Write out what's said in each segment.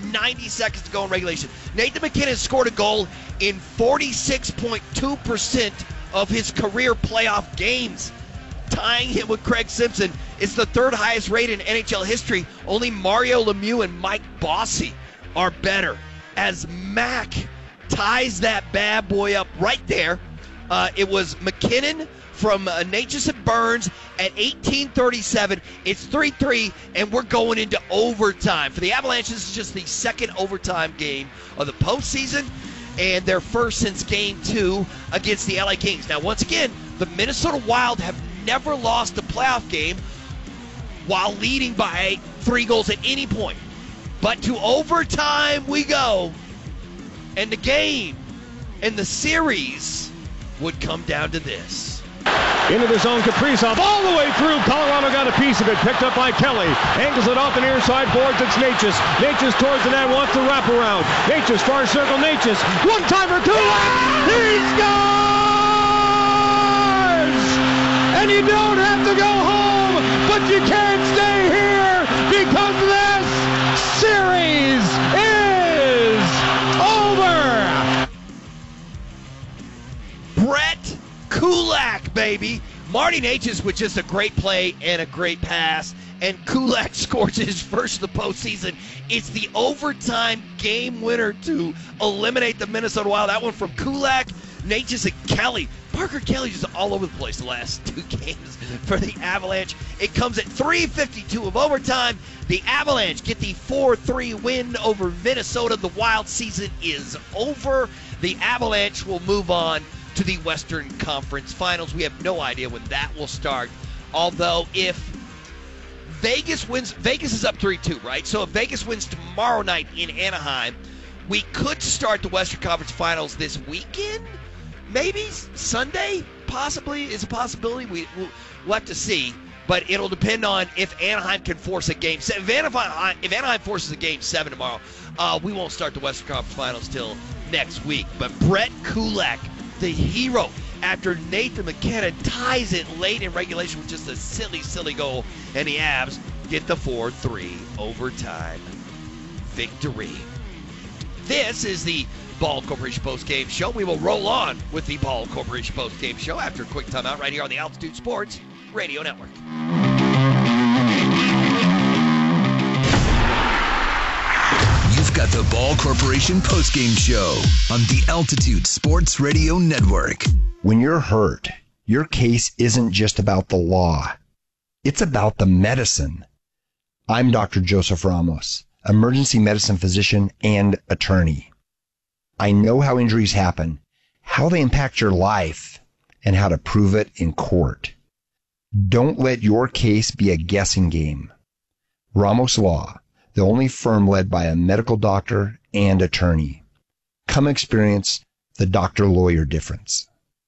90 seconds to go in regulation. Nathan MacKinnon scored a goal in 46.2% of his career playoff games, tying him with Craig Simpson. It's the third highest rate in NHL history. Only Mario Lemieux and Mike Bossy are better, as Mac ties that bad boy up right there. It was McKinnon from Natchez and Burns at 18:37. It's 3-3, and we're going into overtime. For the Avalanche, this is just the second overtime game of the postseason, and their first since Game 2 against the LA Kings. Now, once again, the Minnesota Wild have never lost a playoff game while leading by 3 goals at any point. But to overtime we go, and the game and the series would come down to this. Into the zone, Kaprizov all the way through. Colorado got a piece of it, picked up by Kelly. Angles it off the near side boards. It's Natchez. Natchez towards the net, wants to wrap around. Natchez, far circle, Natchez. One-timer, Kulak! He scores! And you don't have to go home, but you can't stay here because this series is over! Brett Kulak, baby. Marty Natchez with just a great play and a great pass, and Kulak scores his first of the postseason. It's the overtime game winner to eliminate the Minnesota Wild. That one from Kulak, Natchez, and Kelly. Parker Kelly just all over the place the last 2 games for the Avalanche. It comes at 3:52 of overtime. The Avalanche get the 4-3 win over Minnesota. The Wild season is over. The Avalanche will move on to the Western Conference Finals. We have no idea when that will start. Although if Vegas wins, Vegas is up 3-2, right? So if Vegas wins tomorrow night in Anaheim, we could start the Western Conference Finals this weekend. Maybe Sunday, possibly, is a possibility. We'll have to see. But it'll depend on if Anaheim can force a game. If Anaheim forces a game 7 tomorrow, we won't start the Western Conference Finals till next week. But Brett Kulak, the hero, after Nathan MacKinnon ties it late in regulation with just a silly, silly goal, and the Avs get the 4-3 overtime victory. This is the Ball Corporation Post-Game Show. We will roll on with the Ball Corporation Post-Game Show after a quick timeout right here on the Altitude Sports Radio Network. You've got the Ball Corporation Post-Game Show on the Altitude Sports Radio Network. When you're hurt, your case isn't just about the law. It's about the medicine. I'm Dr. Joseph Ramos, emergency medicine physician and attorney. I know how injuries happen, how they impact your life, and how to prove it in court. Don't let your case be a guessing game. Ramos Law, the only firm led by a medical doctor and attorney. Come experience the doctor-lawyer difference.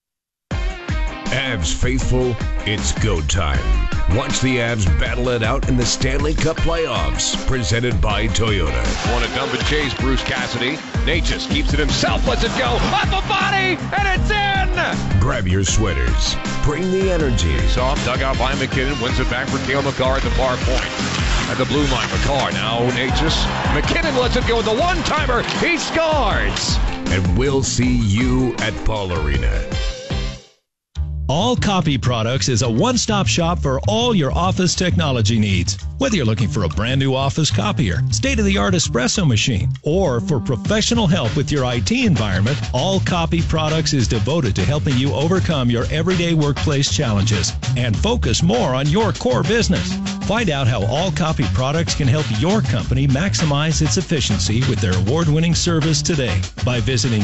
Avs faithful, it's go time. Watch the Avs battle it out in the Stanley Cup playoffs, presented by Toyota. Want to dump and chase Bruce Cassidy. Natchez keeps it himself, lets it go, off the body, and it's in! Grab your sweaters. Bring the energy. Soft dug out by McKinnon, wins it back for Cale Makar at the far point. At the blue line, Makar now Natchez. McKinnon lets it go with the one-timer. He scores! And we'll see you at Paul Arena. All Copy Products is a one-stop shop for all your office technology needs. Whether you're looking for a brand new office copier, state-of-the-art espresso machine, or for professional help with your IT environment, All Copy Products is devoted to helping you overcome your everyday workplace challenges and focus more on your core business. Find out how All Copy Products can help your company maximize its efficiency with their award-winning service today by visiting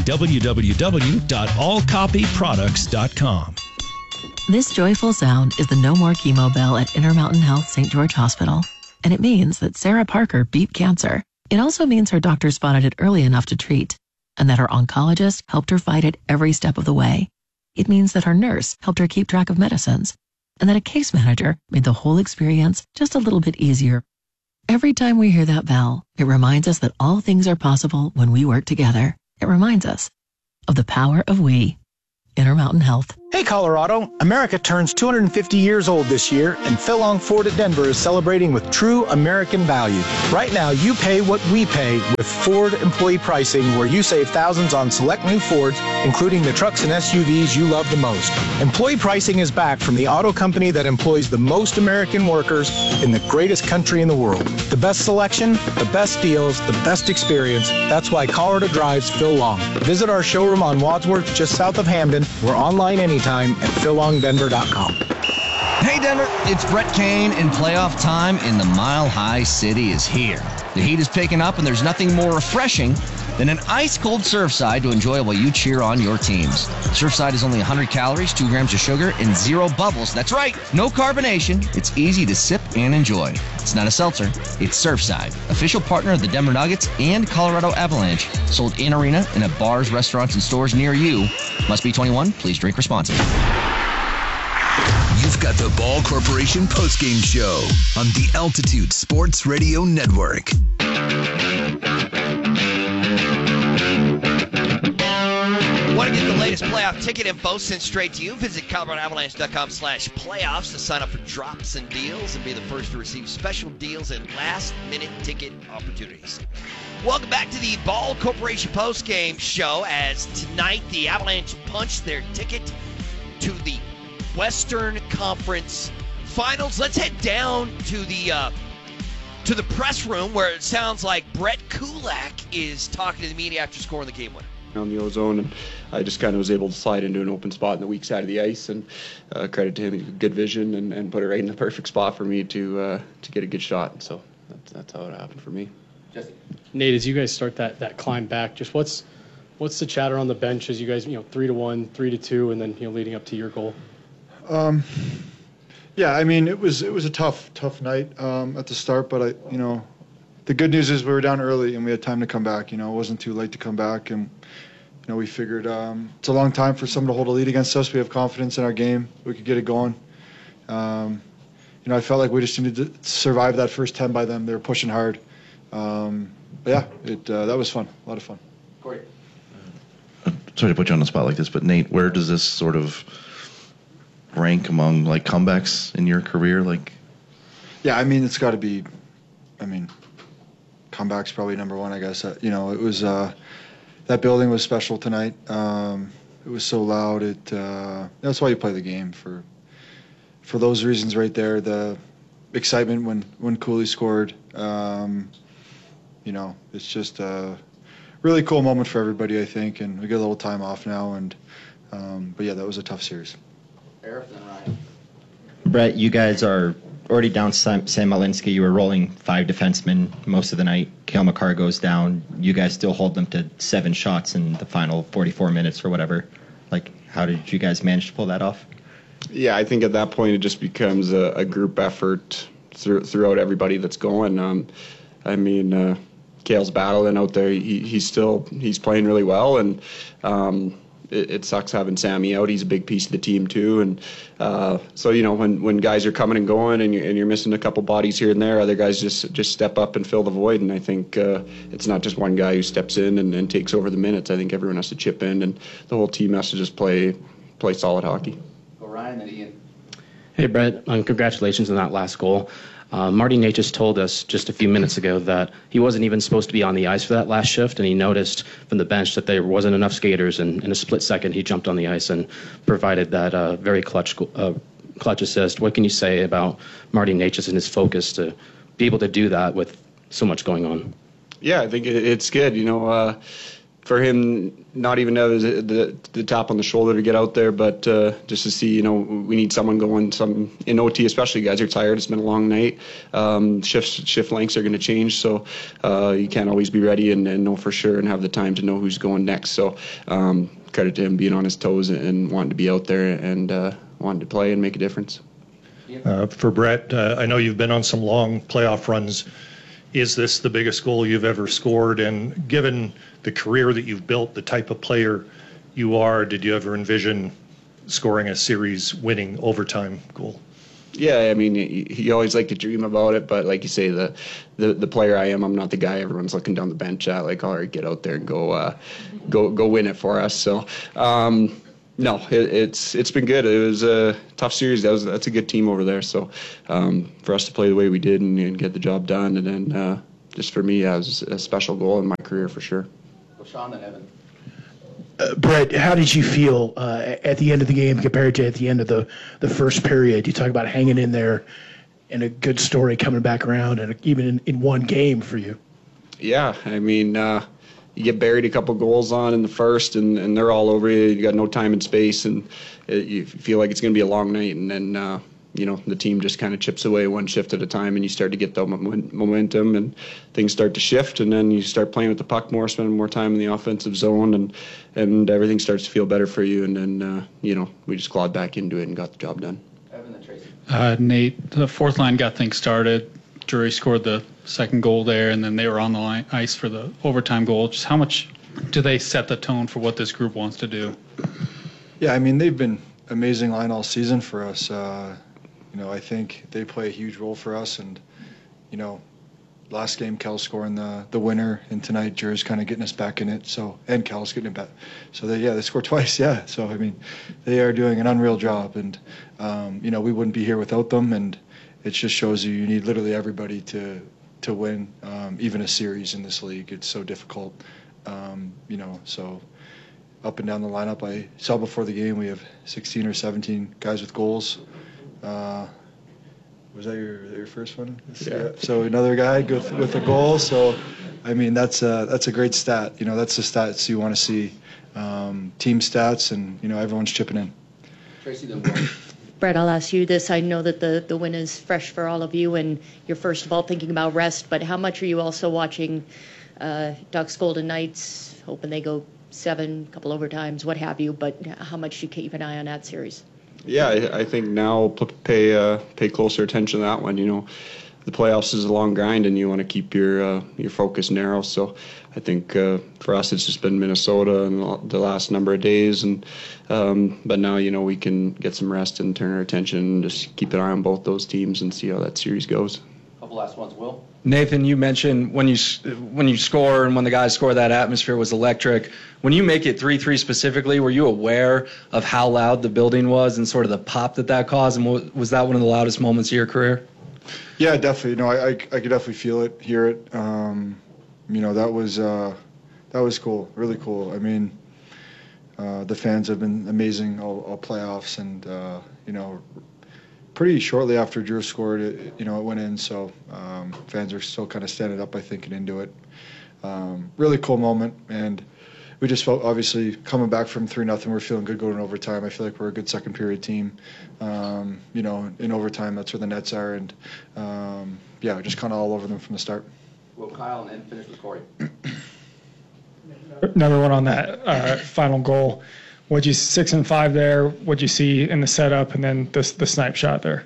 www.allcopyproducts.com. This joyful sound is the No More Chemo bell at Intermountain Health St. George Hospital. And it means that Sarah Parker beat cancer. It also means her doctor spotted it early enough to treat, and that her oncologist helped her fight it every step of the way. It means that her nurse helped her keep track of medicines, and that a case manager made the whole experience just a little bit easier. Every time we hear that bell, it reminds us that all things are possible when we work together. It reminds us of the power of we. Intermountain Health. Hey Colorado, America turns 250 years old this year, and Phil Long Ford at Denver is celebrating with true American value. Right now, you pay what we pay with Ford employee pricing, where you save thousands on select new Fords, including the trucks and SUVs you love the most. Employee pricing is back from the auto company that employs the most American workers in the greatest country in the world. The best selection, the best deals, the best experience. That's why Colorado drives Phil Long. Visit our showroom on Wadsworth, just south of Hamden. We're online anytime at phillongdenver.com. Hey Denver, it's Brett Kane, and playoff time in the Mile High City is here. The heat is picking up, and there's nothing more refreshing than an ice-cold Surfside to enjoy while you cheer on your teams. Surfside is only 100 calories, 2 grams of sugar, and 0 bubbles. That's right, no carbonation. It's easy to sip and enjoy. It's not a seltzer, it's Surfside, official partner of the Denver Nuggets and Colorado Avalanche. Sold in arena and at bars, restaurants, and stores near you. Must be 21. Please drink responsibly. You've got the Ball Corporation postgame show on the Altitude Sports Radio Network. Want to get the latest playoff ticket info sent straight to you? Visit ColoradoAvalanche.com/playoffs to sign up for drops and deals and be the first to receive special deals and last-minute ticket opportunities. Welcome back to the Ball Corporation postgame show, as tonight the Avalanche punched their ticket to the Western Conference Finals. Let's head down to the press room, where it sounds like Brett Kulak is talking to the media after scoring the game winner. On the ozone, and I just kind of was able to slide into an open spot in the weak side of the ice, and credit to him, good vision, and put it right in the perfect spot for me to get a good shot. So that's how it happened for me. Jesse. Nate, as you guys start that climb back, just what's the chatter on the bench as you guys 3-1, 3-2, and then leading up to your goal? Yeah, I mean it was a tough night at the start, but the good news is we were down early and we had time to come back. It wasn't too late to come back, and we figured it's a long time for someone to hold a lead against us. We have confidence in our game. We could get it going. I felt like we just needed to survive that first 10 by them. They were pushing hard. But yeah, that was fun. A lot of fun. Corey. Sorry to put you on the spot like this, but Nate, where does this sort of rank among comebacks in your career? Yeah, I mean it's got to be. Comeback's probably number one, I guess. It was that building was special tonight. It was so loud. That's why you play the game, for those reasons right there. The excitement when Cooley scored. It's just a really cool moment for everybody, I think, and we get a little time off now. But yeah, that was a tough series. Eric and Ryan. Brett, you guys are already down Sam Malinski. You were rolling 5 defensemen most of the night. Cale Makar goes down. You guys still hold them to 7 shots in the final 44 minutes or whatever. How did you guys manage to pull that off? Yeah, I think at that point it just becomes a group effort throughout everybody that's going. Cale's battling out there. He's playing really well, and it sucks having Sammy out. He's a big piece of the team too, and so when guys are coming and going, and you're missing a couple bodies here and there, other guys just step up and fill the void. And I think it's not just one guy who steps in and takes over the minutes. I think everyone has to chip in, and the whole team has to just play solid hockey. Go Ryan and Ian. Hey Brett, congratulations on that last goal. Marty Necas told us just a few minutes ago that he wasn't even supposed to be on the ice for that last shift, and he noticed from the bench that there wasn't enough skaters, and in a split second he jumped on the ice and provided that very clutch assist. What can you say about Marty Necas and his focus to be able to do that with so much going on? Yeah, I think it's good. For him, not even have the tap on the shoulder to get out there, but just to see, we need someone going some in OT, especially guys are tired. It's been a long night. Shift lengths are going to change, so you can't always be ready and know for sure and have the time to know who's going next. So credit to him being on his toes and wanting to be out there and wanting to play and make a difference. For Brett, I know you've been on some long playoff runs. Is this the biggest goal you've ever scored? And given the career that you've built, the type of player you are, did you ever envision scoring a series-winning overtime goal? Yeah, you always like to dream about it, but like you say, the player I am, I'm not the guy everyone's looking down the bench at, all right, get out there and go win it for us. So, No, it's been good. It was a tough series. That's a good team over there. So for us to play the way we did and get the job done, and then just for me, that was a special goal in my career for sure. Well, Sean and Evan. Brett, how did you feel at the end of the game compared to at the end of the first period? You talk about hanging in there and a good story coming back around, and even in one game for you. Yeah, I mean, you get buried a couple goals on in the first, and they're all over you. You got no time and space, and you feel like it's going to be a long night. And then, the team just kind of chips away one shift at a time, and you start to get the momentum, and things start to shift, and then you start playing with the puck more, spending more time in the offensive zone, and everything starts to feel better for you. And then, we just clawed back into it and got the job done. Evan and Tracy. Nate, the fourth line got things started. Drury scored the second goal there, and then they were on the ice for the overtime goal. Just how much do they set the tone for what this group wants to do? Yeah, I mean, they've been amazing line all season for us. I think they play a huge role for us, and, last game Kel scoring the winner, and tonight Drury's kind of getting us back in it, and Kel's getting it back. So they scored twice, yeah. So, I mean, they are doing an unreal job, and, we wouldn't be here without them, and it just shows you need literally everybody to win, even a series in this league. It's so difficult, so up and down the lineup. I saw before the game we have 16 or 17 guys with goals. Was that your first one? Yeah. So another guy with a goal. So, I mean, that's a great stat. That's the stats you want to see, team stats, and everyone's chipping in. Tracy, then Will. Brett, I'll ask you this. I know that the win is fresh for all of you, and you're first of all thinking about rest, but how much are you also watching Ducks Golden Knights, hoping they go 7, couple overtimes, what have you, but how much do you keep an eye on that series? Yeah, I think now pay closer attention to that one. The playoffs is a long grind, and you want to keep your focus narrow. So I think for us, it's just been Minnesota in the last number of days, but now we can get some rest and turn our attention and just keep an eye on both those teams and see how that series goes. Couple last ones, Will. Nathan, you mentioned when you score and when the guys score, that atmosphere was electric. When you make it 3-3 specifically, were you aware of how loud the building was and sort of the pop that caused? And was that one of the loudest moments of your career? Yeah, definitely. I could definitely feel it, hear it. That was cool, really cool. I mean, the fans have been amazing all playoffs, and pretty shortly after Drew scored it, it went in. So fans are still kind of standing up, I think, and into it. Really cool moment, and we just felt, obviously, coming back from 3-0, we're feeling good going in overtime. I feel like we're a good second period team. In overtime, that's where the nets are, and just kind of all over them from the start. Well, Kyle, and then finish with Corey. Another one on that final goal. What'd you 6 and 5 there? What'd you see in the setup, and then the snipe shot there?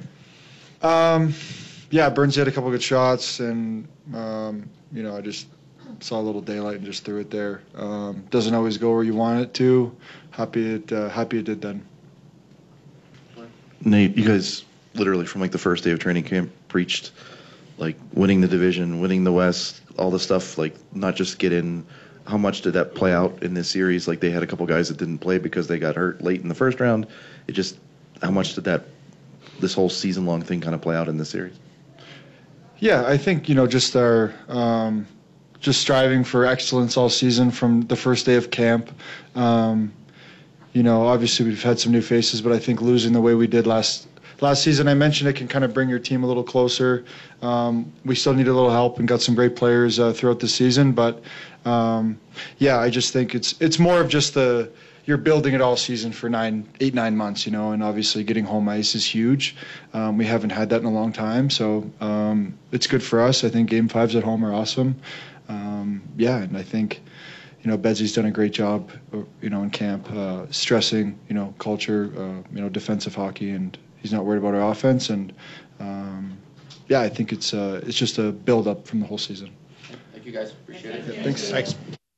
Burns had a couple good shots, and I just saw a little daylight and just threw it there. Doesn't always go where you want it to. Happy it did then. Nate, you guys literally from the first day of training camp preached winning the division, winning the West, all the stuff, not just get in. How much did that play out in this series? They had a couple guys that didn't play because they got hurt late in the first round. How much did this whole season-long thing kind of play out in this series? Yeah, I think, just our just striving for excellence all season from the first day of camp. Obviously we've had some new faces, but I think losing the way we did last season, I mentioned it can kind of bring your team a little closer. We still need a little help and got some great players throughout the season, but I just think it's more of just you're building it all season for 8-9 months, and obviously getting home ice is huge. We haven't had that in a long time, so it's good for us. I think Game 5s at home are awesome. And I think, Bedsy's done a great job, in camp, stressing, culture, defensive hockey, and he's not worried about our offense. And I think it's just a build up from the whole season. Thank you guys. Appreciate it. Thanks.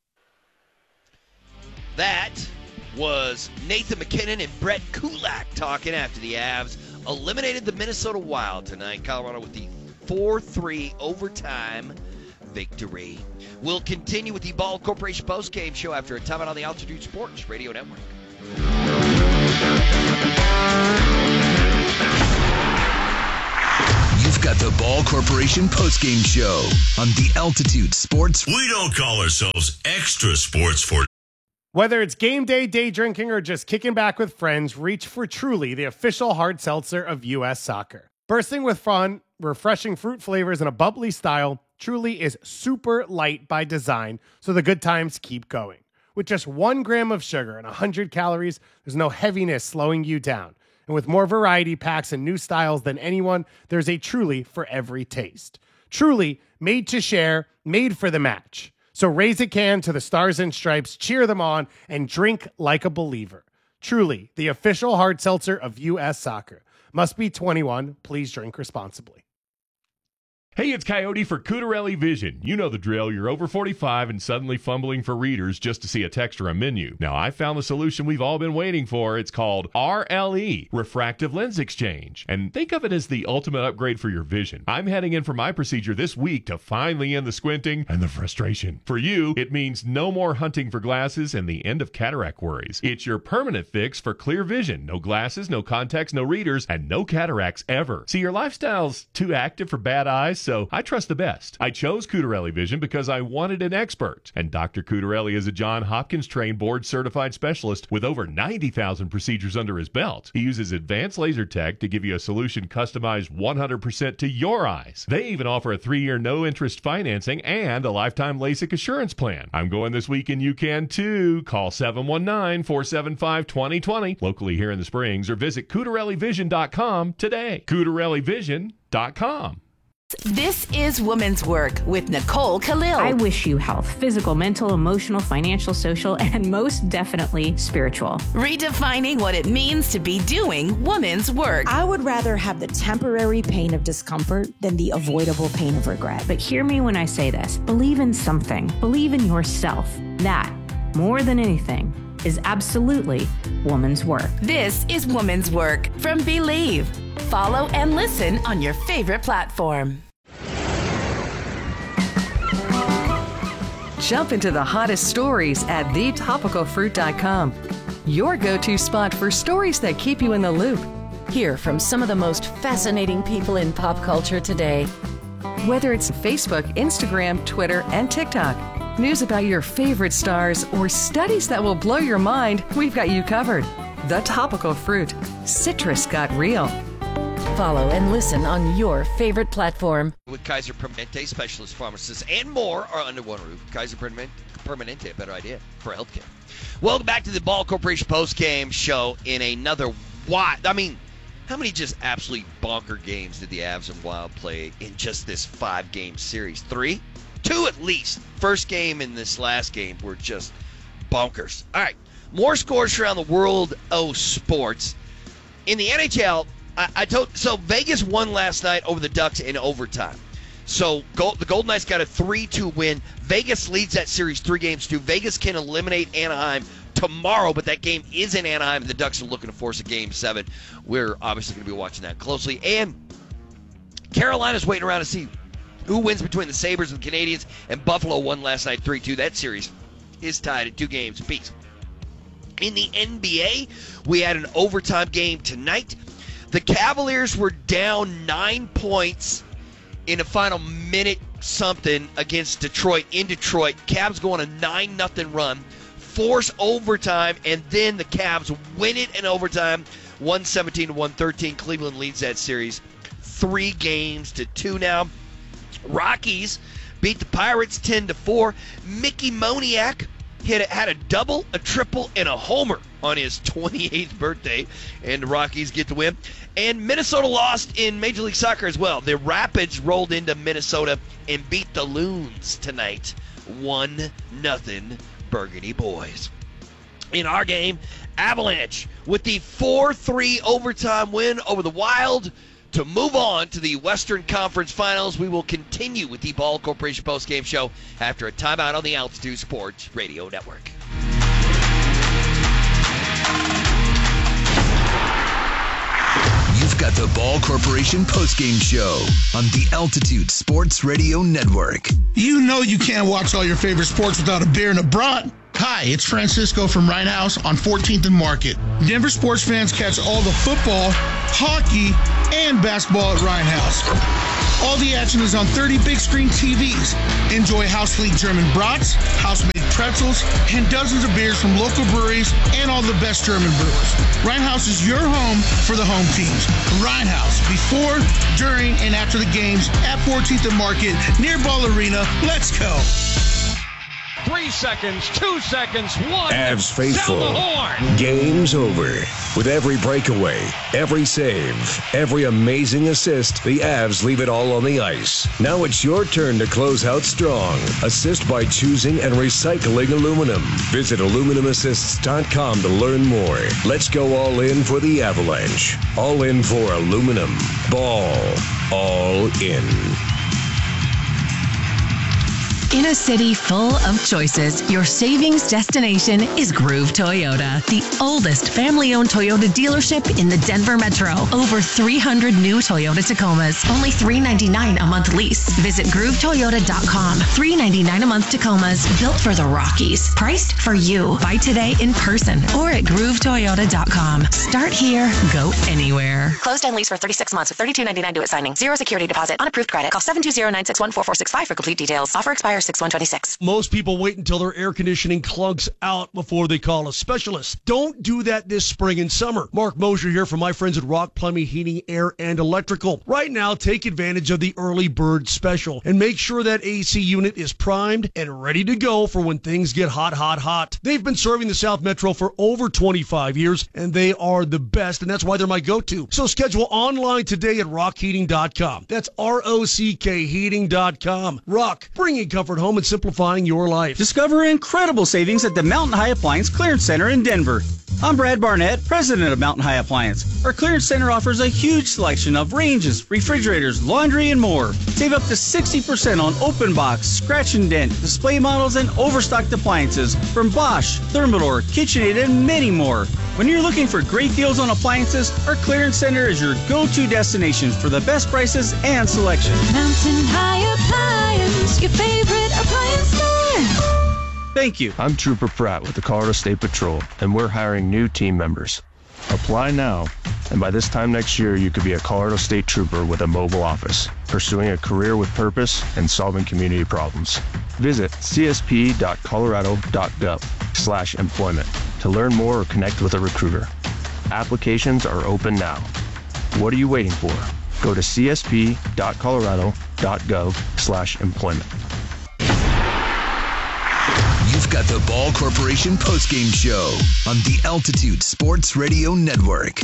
That was Nathan MacKinnon and Brett Kulak talking after the Avs eliminated the Minnesota Wild tonight. Colorado with the 4-3 overtime victory. We'll continue with the Ball Corporation postgame show after a timeout on the Altitude Sports Radio Network. You've got the Ball Corporation postgame show on the Altitude Sports. We don't call ourselves Extra Sports for. Whether it's game day, day drinking, or just kicking back with friends, reach for Truly, the official hard seltzer of U.S. Soccer. Bursting with fun, refreshing fruit flavors, and a bubbly style, Truly is super light by design, so the good times keep going. With just 1 gram of sugar and 100 calories, there's no heaviness slowing you down. And with more variety packs and new styles than anyone, there's a Truly for every taste. Truly, made to share, made for the match. So raise a can to the Stars and Stripes, cheer them on, and drink like a believer. Truly, the official hard seltzer of U.S. Soccer. Must be 21. Please drink responsibly. Hey, it's Coyote for Cutarelli Vision. You know the drill. You're over 45 and suddenly fumbling for readers just to see a text or a menu. Now, I found the solution we've all been waiting for. It's called RLE, Refractive Lens Exchange. And think of it as the ultimate upgrade for your vision. I'm heading in for my procedure this week to finally end the squinting and the frustration. For you, it means no more hunting for glasses and the end of cataract worries. It's your permanent fix for clear vision. No glasses, no contacts, no readers, and no cataracts ever. See, your lifestyle's too active for bad eyes, so I trust the best. I chose Cutarelli Vision because I wanted an expert. And Dr. Cutarelli is a Johns Hopkins trained board certified specialist with over 90,000 procedures under his belt. He uses advanced laser tech to give you a solution customized 100% to your eyes. They even offer a 3-year no interest financing and a lifetime LASIK assurance plan. I'm going this week and you can too. Call 719-475-2020 locally here in the Springs or visit CutarelliVision.com today. CutarelliVision.com. This is Women's Work with Nicole Khalil. I wish you health, physical, mental, emotional, financial, social, and most definitely spiritual. Redefining what it means to be doing women's work. I would rather have the temporary pain of discomfort than the avoidable pain of regret. But hear me when I say this. Believe in something. Believe in yourself. That, more than anything, is absolutely woman's work. This is Woman's Work from Believe. Follow and listen on your favorite platform. Jump into the hottest stories at thetopicalfruit.com. Your go-to spot for stories that keep you in the loop. Hear from some of the most fascinating people in pop culture today. Whether it's Facebook, Instagram, Twitter, and TikTok, news about your favorite stars, or studies that will blow your mind, we've got you covered. The Topical Fruit. Citrus got real. Follow and listen on your favorite platform. With Kaiser Permanente, specialist pharmacists, and more are under one roof. Kaiser Permanente, a better idea for healthcare. Welcome back to the Ball Corporation post-game show in another how many just absolutely bonker games did the Avs and Wild play in just this 5-game series? 3? 2 at least. First game and this last game were just bonkers. All right, more scores around the world of sports. In the NHL, so Vegas won last night over the Ducks in overtime. So the Golden Knights got a 3-2 win. Vegas leads that series 3-2. Vegas can eliminate Anaheim tomorrow, but that game is in Anaheim. The Ducks are looking to force a Game 7. We're obviously going to be watching that closely. And Carolina's waiting around to see who wins between the Sabres and the Canadiens. And Buffalo won last night 3-2. That series is tied at 2 games apiece. In the NBA, we had an overtime game tonight. The Cavaliers were down 9 points in a final minute something against Detroit in Detroit. Cavs go on a 9-0 run, force overtime, and then the Cavs win it in overtime, 117-113. Cleveland leads that series 3-2 now. Rockies beat the Pirates 10-4. Mickey Moniak had a double, a triple, and a homer on his 28th birthday, and the Rockies get the win. And Minnesota lost in Major League Soccer as well. The Rapids rolled into Minnesota and beat the Loons tonight, 1-0 Burgundy Boys. In our game, Avalanche with the 4-3 overtime win over the Wild to move on to the Western Conference Finals. We will continue with the Ball Corporation postgame show after a timeout on the Altitude Sports Radio Network. You've got the Ball Corporation postgame show on the Altitude Sports Radio Network. You know you can't watch all your favorite sports without a beer and a brat. Hi, it's Francisco from Ryan House on 14th and Market. Denver sports fans catch all the football, hockey, and basketball at Ryan House. All the action is on 30 big screen TVs. Enjoy House League German brats, house-made pretzels, and dozens of beers from local breweries and all the best German brewers. Ryan House is your home for the home teams. Ryan House, before, during, and after the games at 14th and Market near Ball Arena. Let's go. 3 seconds, 2 seconds, 1. Avs faithful. Sound the horn. Game's over. With every breakaway, every save, every amazing assist, the Avs leave it all on the ice. Now it's your turn to close out strong. Assist by choosing and recycling aluminum. Visit aluminumassists.com to learn more. Let's go all in for the Avalanche. All in for aluminum. Ball. All in. In a city full of choices, your savings destination is Groove Toyota, the oldest family-owned Toyota dealership in the Denver Metro. Over 300 new Toyota Tacomas, only $399 a month lease. Visit GrooveToyota.com. $399 a month Tacomas, built for the Rockies, priced for you. Buy today in person or at GrooveToyota.com. Start here, go anywhere. Closed and lease for 36 months with $32.99 due at signing. Zero security deposit. Unapproved credit. Call 720-961-4465 for complete details. Offer expires 6/126. Most people wait until their air conditioning clunks out before they call a specialist. Don't do that this spring and summer. Mark Mosier here from my friends at Rock Plumbing, Heating, Air, and Electrical. Right now, take advantage of the early bird special and make sure that AC unit is primed and ready to go for when things get hot, hot, hot. They've been serving the South Metro for over 25 years, and they are the best, and that's why they're my go-to. So schedule online today at rockheating.com. That's ROCK heating.com. Rock, bringing comfort home and simplifying your life. Discover incredible savings at the Mountain High Appliance Clearance Center in Denver. I'm Brad Barnett, president of Mountain High Appliance. Our clearance center offers a huge selection of ranges, refrigerators, laundry, and more. Save up to 60% on open box, scratch and dent, display models, and overstocked appliances from Bosch, Thermador, KitchenAid, and many more. When you're looking for great deals on appliances, our clearance center is your go-to destination for the best prices and selection. Mountain High Appliance, your favorite appliance store. Thank you. I'm Trooper Pratt with the Colorado State Patrol, and we're hiring new team members. Apply now, and by this time next year, you could be a Colorado State Trooper with a mobile office, pursuing a career with purpose and solving community problems. Visit csp.colorado.gov/employment to learn more or connect with a recruiter. Applications are open now. What are you waiting for? Go to csp.colorado.gov/employment. You've got the Ball Corporation postgame show on the Altitude Sports Radio Network.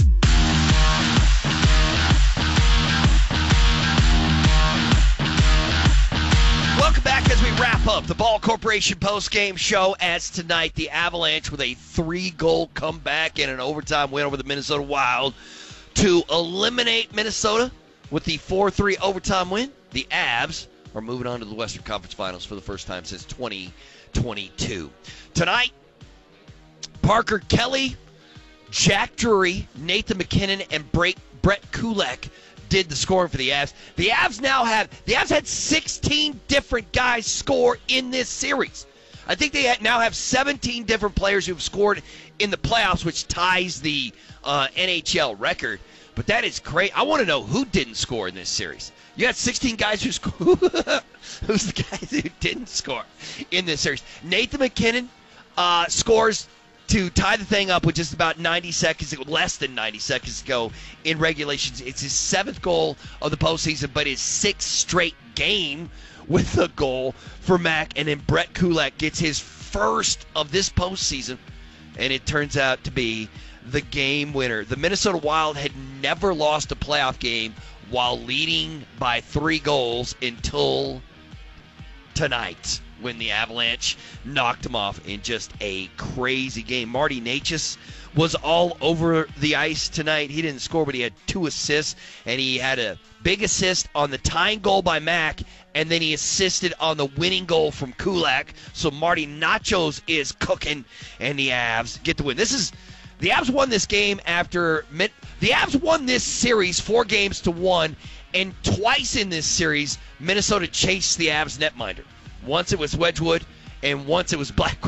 Welcome back as we wrap up the Ball Corporation postgame show, as tonight the Avalanche with a 3-goal comeback and an overtime win over the Minnesota Wild to eliminate Minnesota with the 4-3 overtime win. The Avs are moving on to the Western Conference Finals for the first time since 2022. Tonight, Parker Kelly, Jack Drury, Nathan McKinnon, and Brett Kulak did the scoring for the Avs. The Avs had 16 different guys score in this series. I think they now have 17 different players who've scored in the playoffs, which ties the NHL record. But that is great. I want to know who didn't score in this series. You had 16 guys who scored. Who's the guys who didn't score in this series? Nathan McKinnon scores to tie the thing up with just about 90 seconds, less than 90 seconds to go in regulation. It's his 7th goal of the postseason, but his 6th straight game with a goal for Mac. And then Brett Kulak gets his first of this postseason, and it turns out to be the game winner. The Minnesota Wild had never lost a playoff game while leading by 3 goals until tonight, when the Avalanche knocked them off in just a crazy game. Marty Necas was all over the ice tonight. He didn't score, but he had 2 assists, and he had a big assist on the tying goal by Mac, and then he assisted on the winning goal from Kulak. So Marty Nachos is cooking, and the Avs get the win. The Avs won this game the Avs won this series 4-1, and twice in this series, Minnesota chased the Avs netminder. Once it was Wedgwood, and once it was Blackwood.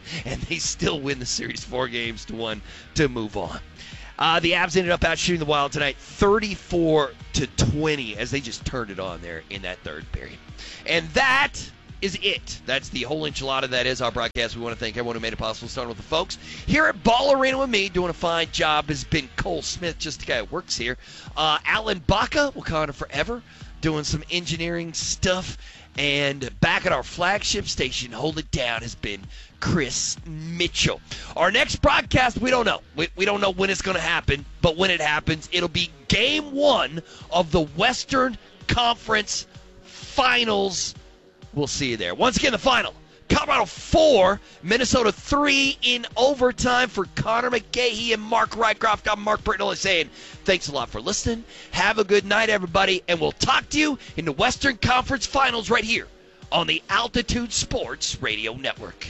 and they still win the series 4-1 to move on. The Avs ended up outshooting the Wild tonight 34-20 as they just turned it on there in that third period. And that is it. That's the whole enchilada. That is our broadcast. We want to thank everyone who made it possible, starting with the folks here at Ball Arena with me. Doing a fine job has been Cole Smith, just the guy who works here. Alan Baca, Wakanda Forever, doing some engineering stuff. And back at our flagship station, hold it down, has been Chris Mitchell. Our next broadcast, we don't know. We don't know when it's going to happen, but when it happens, it'll be Game 1 of the Western Conference Finals. We'll see you there. Once again, the final. Colorado 4, Minnesota 3 in overtime for Connor McGahey and Mark Rycroft. I'm Mark Britnell saying thanks a lot for listening. Have a good night, everybody, and we'll talk to you in the Western Conference Finals right here on the Altitude Sports Radio Network.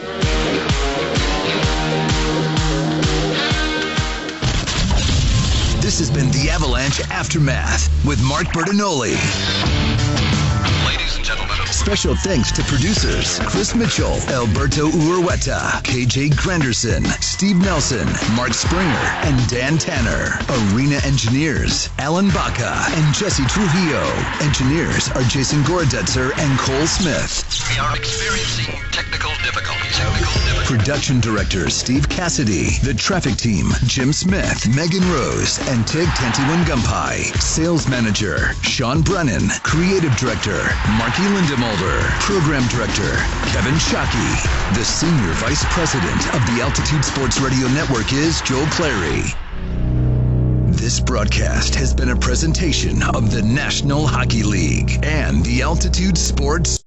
This has been the Avalanche Aftermath with Mark Bertinoli. Ladies and gentlemen. Special thanks to producers Chris Mitchell, Alberto Urueta, KJ Granderson, Steve Nelson, Mark Springer, and Dan Tanner. Arena engineers Alan Baca and Jesse Trujillo. Engineers are Jason Gorodetzer and Cole Smith. We are experiencing technical difficulties. Production director Steve Cassidy. The traffic team Jim Smith, Megan Rose, and Tig Tantiwan-Gumpai. Sales manager Sean Brennan. Creative director Marky Lindemulder. Program director Kevin Shockey. The senior vice president of the Altitude Sports Radio Network is Joe Clary. This broadcast has been a presentation of the National Hockey League and the Altitude Sports